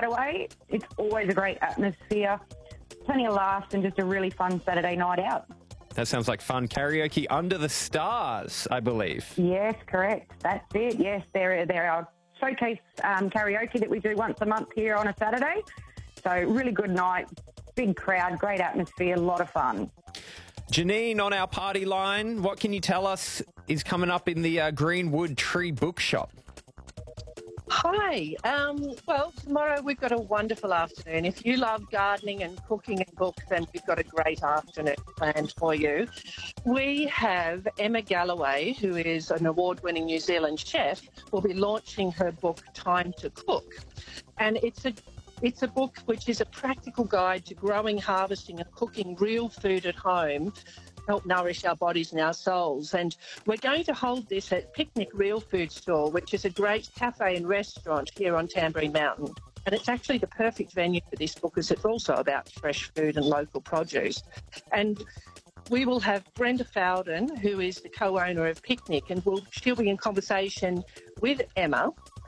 Hideaway. It's always a great atmosphere, plenty of laughs, and just a really fun Saturday night out. That sounds like fun. Karaoke under the stars, I believe. Yes, correct. That's it. Yes, they're our showcase karaoke that we do once a month here on a Saturday. So really good night, big crowd, great atmosphere, a lot of fun. Janine, on our party line, what can you tell us is coming up in the Greenwood Tree Bookshop? Hi. Well, tomorrow we've got a wonderful afternoon. If you love gardening and cooking and books, then we've got a great afternoon planned for you. We have Emma Galloway, who is an award-winning New Zealand chef, will be launching her book, Time to Cook. And it's a book which is a practical guide to growing, harvesting and cooking real food at home, help nourish our bodies and our souls. And we're going to hold this at Picnic Real Food Store, which is a great cafe and restaurant here on Tamborine Mountain. And it's actually the perfect venue for this book, as it's also about fresh food and local produce. And we will have Brenda Fowden, who is the co-owner of Picnic, and she'll be in conversation with Emma.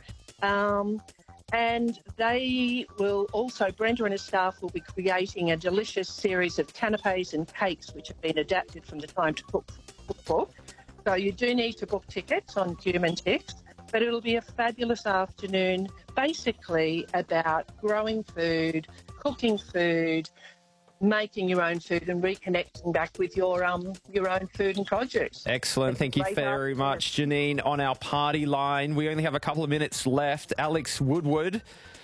And they will also, Brenda and her staff will be creating a delicious series of canapes and cakes which have been adapted from the Time to Cook book. So you do need to book tickets on Human-Tix, but it'll be a fabulous afternoon basically about growing food, cooking food, making your own food and reconnecting back with your own food and produce. Excellent. Thank you very much, Janine. On our party line, we only have a couple of minutes left. Alex Woodward,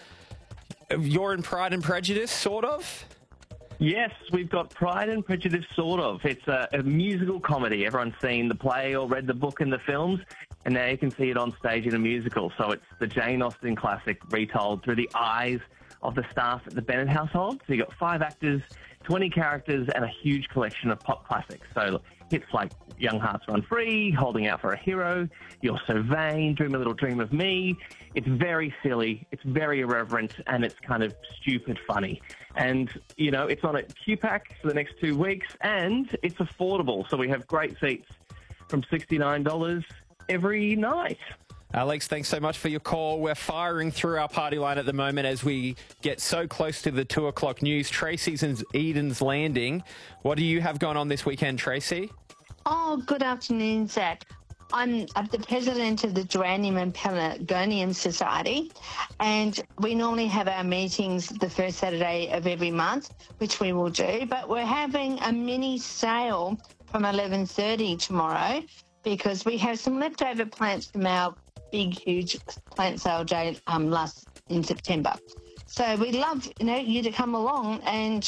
you're in Pride and Prejudice, sort of? Yes, we've got Pride and Prejudice, sort of. It's a musical comedy. Everyone's seen the play or read the book and the films, and now you can see it on stage in a musical. So it's the Jane Austen classic retold through the eyes of the staff at the Bennett household. So you've got 5 actors, 20 characters, and a huge collection of pop classics. So hits like Young Hearts Run Free, Holding Out for a Hero, You're So Vain, Dream a Little Dream of Me. It's very silly, it's very irreverent, and it's kind of stupid funny. And, you know, it's on at QPAC for the next 2 weeks, and it's affordable. So we have great seats from $69 every night. Alex, thanks so much for your call. We're firing through our party line at the moment as we get so close to the 2 o'clock news. Tracy's in Eden's Landing. What do you have going on this weekend, Tracy? Oh, good afternoon, Zach. I'm the president of the Geranium and Pelargonium Society, and we normally have our meetings the first Saturday of every month, which we will do, but we're having a mini sale from 11:30 tomorrow because we have some leftover plants from our big, huge plant sale day last in September. So we'd love you to come along and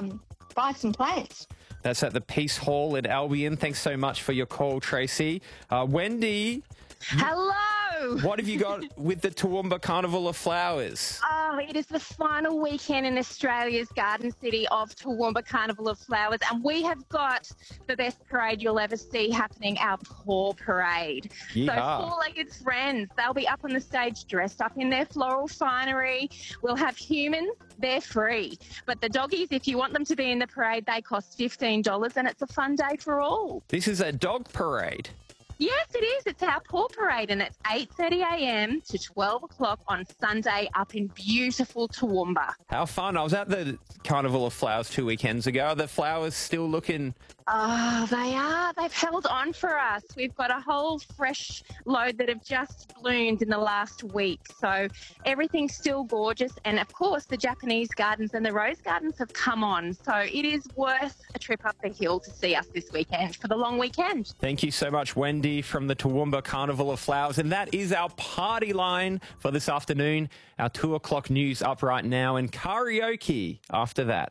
buy some plants. That's at the Peace Hall in Albion. Thanks so much for your call, Tracy. Wendy. Hello. What have you got with the Toowoomba Carnival of Flowers? Oh, it is the final weekend in Australia's Garden City of Toowoomba Carnival of Flowers, and we have got the best parade you'll ever see happening, our Paw Parade. Yeehaw. So four-legged friends, they'll be up on the stage dressed up in their floral finery. We'll have humans, they're free. But the doggies, if you want them to be in the parade, they cost $15, and it's a fun day for all. This is a dog parade. Yes, it is. It's our Paw Parade, and it's 8:30 a.m. to 12 o'clock on Sunday up in beautiful Toowoomba. How fun. I was at the Carnival of Flowers 2 weekends ago. Are the flowers still looking... Oh, they are. They've held on for us. We've got a whole fresh load that have just bloomed in the last week. So everything's still gorgeous. And, of course, the Japanese gardens and the rose gardens have come on. So it is worth a trip up the hill to see us this weekend for the long weekend. Thank you so much, Wendy, from the Toowoomba Carnival of Flowers. And that is our party line for this afternoon. Our 2 o'clock news up right now and karaoke after that.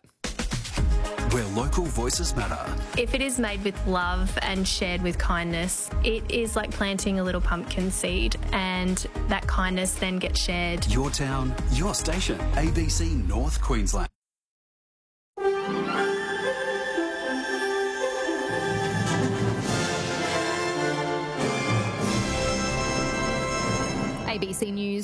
Where local voices matter. If it is made with love and shared with kindness, it is like planting a little pumpkin seed, and that kindness then gets shared. Your town, your station. ABC North Queensland. ABC News.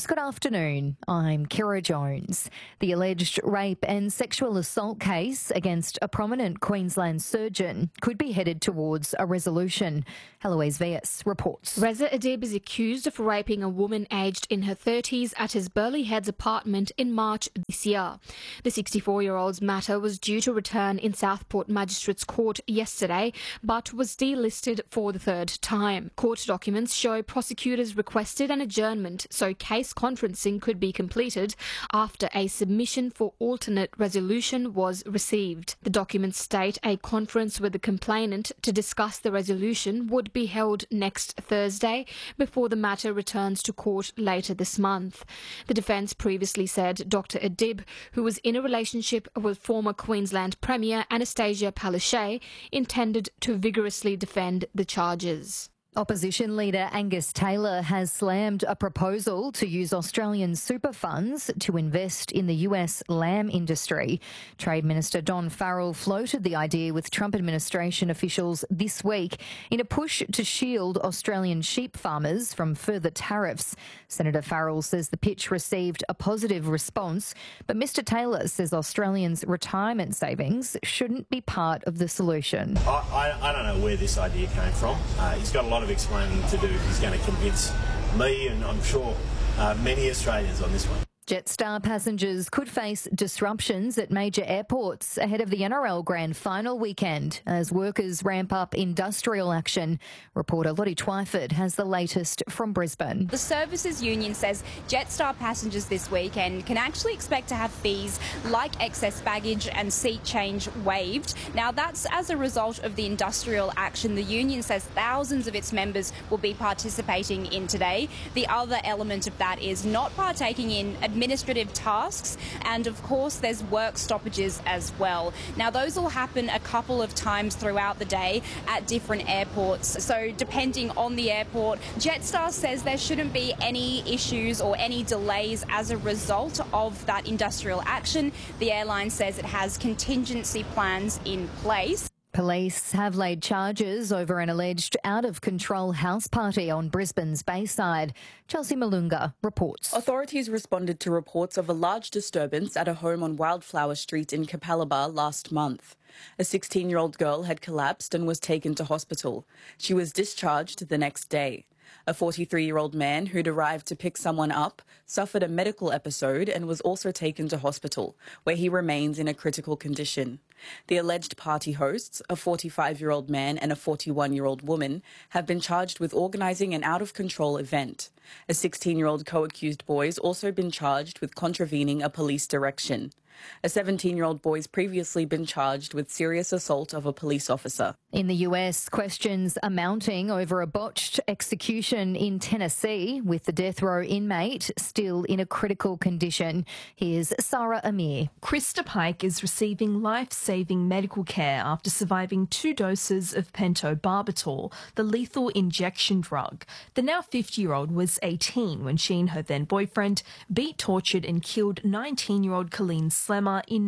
News. Good afternoon. I'm Kira Jones. The alleged rape and sexual assault case against a prominent Queensland surgeon could be headed towards a resolution. Heloise Vias reports. Reza Adib is accused of raping a woman aged in her 30s at his Burleigh Heads apartment in March this year. The 64-year-old's matter was due to return in Southport Magistrates Court yesterday, but was delisted for the third time. Court documents show prosecutors requested an adjournment so case conferencing could be completed after a submission for alternate resolution was received. The documents state a conference with the complainant to discuss the resolution would be held next Thursday before the matter returns to court later this month. The defence previously said Dr. Adib, who was in a relationship with former Queensland Premier Anastasia Palaszczuk, intended to vigorously defend the charges. Opposition leader Angus Taylor has slammed a proposal to use Australian super funds to invest in the US lamb industry. Trade Minister Don Farrell floated the idea with Trump administration officials this week in a push to shield Australian sheep farmers from further tariffs. Senator Farrell says the pitch received a positive response, but Mr Taylor says Australians' retirement savings shouldn't be part of the solution. I don't know where this idea came from. He's got a lot of explaining to do if he's going to convince me and I'm sure many Australians on this one. Jetstar passengers could face disruptions at major airports ahead of the NRL Grand Final weekend as workers ramp up industrial action. Reporter Lottie Twyford has the latest from Brisbane. The Services Union says Jetstar passengers this weekend can actually expect to have fees like excess baggage and seat change waived. Now, that's as a result of the industrial action the union says thousands of its members will be participating in today. The other element of that is not partaking in administrative tasks, and of course there's work stoppages as well. Now, those will happen a couple of times throughout the day at different airports, so depending on the airport. Jetstar says there shouldn't be any issues or any delays as a result of that industrial action. The airline says it has contingency plans in place. Police have laid charges over an alleged out-of-control house party on Brisbane's Bayside. Chelsea Malunga reports. Authorities responded to reports of a large disturbance at a home on Wildflower Street in Capalaba last month. A 16-year-old girl had collapsed and was taken to hospital. She was discharged the next day. A 43-year-old man who'd arrived to pick someone up suffered a medical episode and was also taken to hospital, where he remains in a critical condition. The alleged party hosts, a 45-year-old man and a 41-year-old woman, have been charged with organising an out-of-control event. A 16-year-old co-accused boy has also been charged with contravening a police direction. A 17-year-old boy's previously been charged with serious assault of a police officer. In the US, questions are mounting over a botched execution in Tennessee, with the death row inmate still in a critical condition. Here's Sarah Amir. Krista Pike is receiving life-saving medical care after surviving 2 doses of pentobarbital, the lethal injection drug. The now 50-year-old was 18 when she and her then-boyfriend beat, tortured and killed 19-year-old Colleen Slemmer in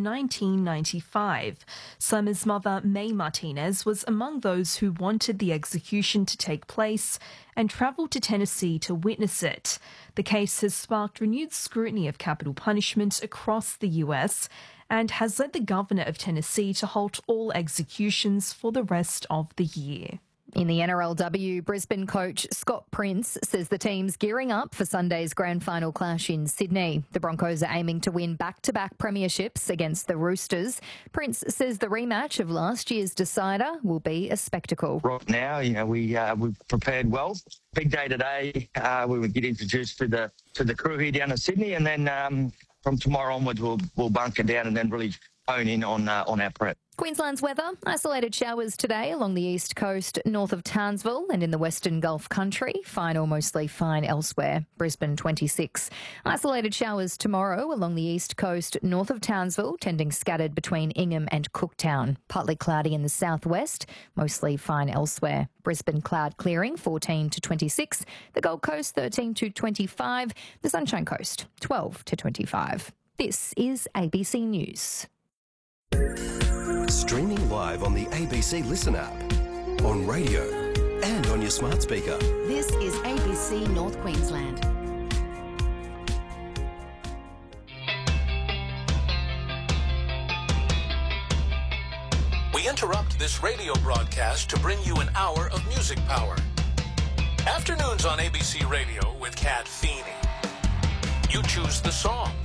1995. Slemmer's mother, May Martinez, was among those who wanted the execution to take place and travelled to Tennessee to witness it. The case has sparked renewed scrutiny of capital punishment across the US and has led the governor of Tennessee to halt all executions for the rest of the year. In the NRLW, Brisbane coach Scott Prince says the team's gearing up for Sunday's grand final clash in Sydney. The Broncos are aiming to win back-to-back premierships against the Roosters. Prince says the rematch of last year's decider will be a spectacle. Right now, we've prepared well. Big day today. We will get introduced to the crew here down in Sydney, and then from tomorrow onwards we'll bunker down and then really hone in on our prep. Queensland's weather, isolated showers today along the east coast north of Townsville and in the western Gulf country. Fine or mostly fine elsewhere. Brisbane 26. Isolated showers tomorrow along the east coast north of Townsville, tending scattered between Ingham and Cooktown. Partly cloudy in the southwest, mostly fine elsewhere. Brisbane cloud clearing 14 to 26. The Gold Coast 13 to 25. The Sunshine Coast 12 to 25. This is ABC News. Streaming live on the ABC Listen app, on radio and on your smart speaker. This is ABC North Queensland. We interrupt this radio broadcast to bring you an hour of music power. Afternoons on ABC Radio with Kat Feeney. You choose the song.